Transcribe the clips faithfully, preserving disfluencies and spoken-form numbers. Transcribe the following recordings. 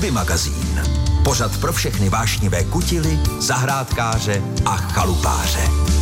Hobby magazín. Pořad pro všechny vášnivé kutily, zahrádkáře a chalupáře.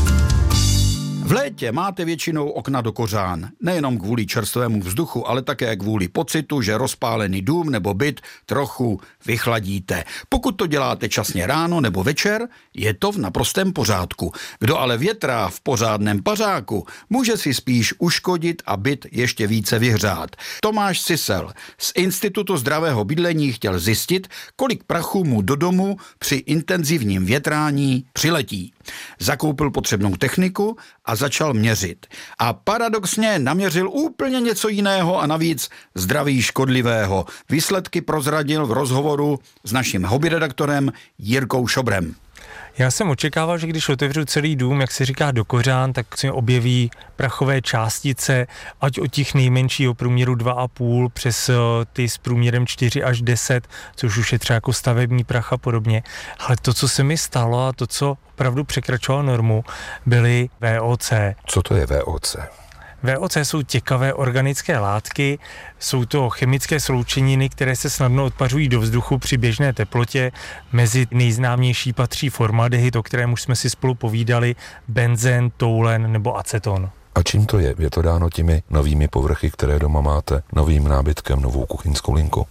V létě máte většinou okna do kořán. Nejenom kvůli čerstvému vzduchu, ale také kvůli pocitu, že rozpálený dům nebo byt trochu vychladíte. Pokud to děláte časně ráno nebo večer, je to v naprostém pořádku. Kdo ale větrá v pořádném pařáku, může si spíš uškodit a byt ještě více vyhřát. Tomáš Sisel z Institutu zdravého bydlení chtěl zjistit, kolik prachu mu do domu při intenzivním větrání přiletí. Zakoupil potřebnou techniku a začal měřit. A paradoxně naměřil úplně něco jiného a navíc zdraví škodlivého. Výsledky prozradil v rozhovoru s naším hobbyredaktorem Jirkou Šobrem. Já jsem očekával, že když otevřu celý dům, jak se říká do kořán, tak se objeví prachové částice, ať od těch nejmenšího průměru dva a půl přes ty s průměrem čtyři až deset, což už je třeba jako stavební prach a podobně. Ale to, co se mi stalo a to, co opravdu překračovalo normu, byly V O C. Co to je V O C? V O C jsou těkavé organické látky, jsou to chemické sloučeniny, které se snadno odpařují do vzduchu při běžné teplotě. Mezi nejznámější patří formaldehyd, o kterém už jsme si spolu povídali, benzen, toulen nebo aceton. A čím to je? Je to dáno těmi novými povrchy, které doma máte, novým nábytkem, novou kuchyňskou linku?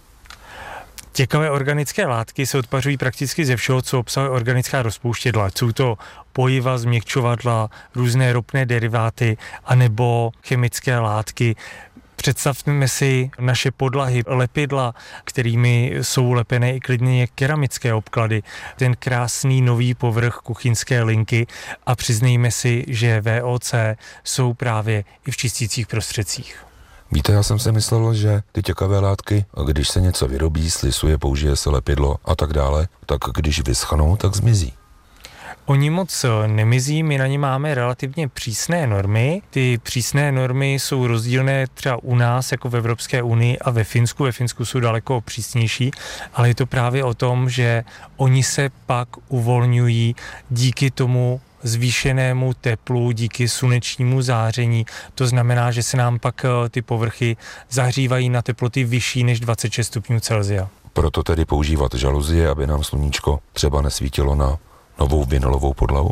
Těkavé organické látky se odpařují prakticky ze všeho, co obsahuje organická rozpouštědla. Jsou to pojiva, změkčovadla, různé ropné deriváty anebo chemické látky. Představme si naše podlahy, lepidla, kterými jsou lepené i klidně keramické obklady, ten krásný nový povrch kuchyňské linky a přiznejme si, že V O C jsou právě i v čistících prostředcích. Víte, já jsem si myslel, že ty těkavé látky, když se něco vyrobí, slisuje, použije se lepidlo a tak dále, tak když vyschnou, tak zmizí. Oni moc nemizí, my na ně máme relativně přísné normy. Ty přísné normy jsou rozdílné třeba u nás, jako v Evropské unii a ve Finsku. Ve Finsku jsou daleko přísnější, ale je to právě o tom, že oni se pak uvolňují díky tomu zvýšenému teplu, díky slunečnímu záření. To znamená, že se nám pak ty povrchy zahřívají na teploty vyšší než dvacet šest stupňů Celsia. Proto tedy používat žaluzie, aby nám sluníčko třeba nesvítilo na novou vinylovou podlahu?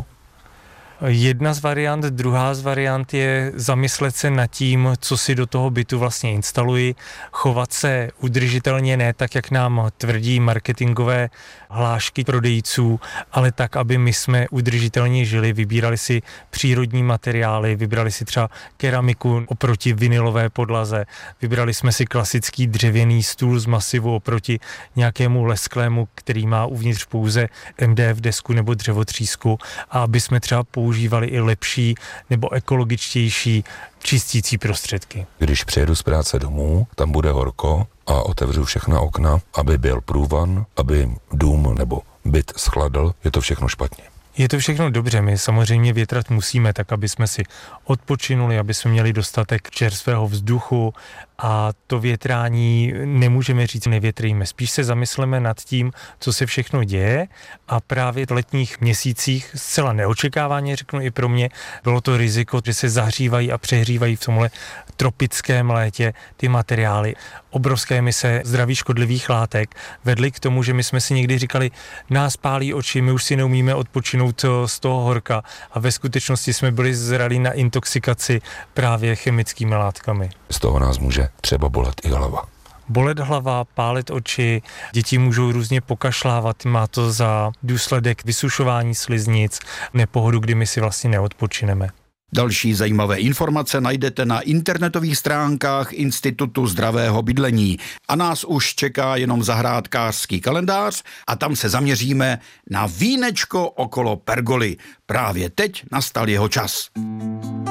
Jedna z variant, druhá z variant je zamyslet se nad tím, co si do toho bytu vlastně instaluji, chovat se udržitelně, ne tak, jak nám tvrdí marketingové hlášky prodejců, ale tak, aby my jsme udržitelně žili, vybírali si přírodní materiály, vybrali si třeba keramiku oproti vinylové podlaze, vybrali jsme si klasický dřevěný stůl z masivu oproti nějakému lesklému, který má uvnitř pouze M D F desku nebo dřevotřísku, a aby jsme třeba používali i lepší nebo ekologičtější čistící prostředky. Když přijedu z práce domů, tam bude horko a otevřu všechna okna, aby byl průvan, aby dům nebo byt schladl, je to všechno špatně. Je to všechno dobře, my samozřejmě větrat musíme, tak aby jsme si odpočinuli, aby jsme měli dostatek čerstvého vzduchu, a to větrání nemůžeme říct nevětrejme. Spíš se zamysleme nad tím, co se všechno děje, a právě v letních měsících zcela neočekávaně, řeknu i pro mě, bylo to riziko, že se zahřívají a přehřívají v tomhle tropickém létě ty materiály. Obrovské emise zdraví škodlivých látek vedly k tomu, že my jsme si někdy říkali, nás pálí oči, my už si neumíme odpočinout z toho horka, a ve skutečnosti jsme byli zralí na intoxikaci právě chemickými látkami. Z toho nás může třeba bolet i hlava. Bolet hlava, pálit oči, děti můžou různě pokašlávat, má to za důsledek vysušování sliznic, nepohodu, kdy my si vlastně neodpočineme. Další zajímavé informace najdete na internetových stránkách Institutu zdravého bydlení. A nás už čeká jenom zahrádkářský kalendář a tam se zaměříme na vínečko okolo pergoly. Právě teď nastal jeho čas.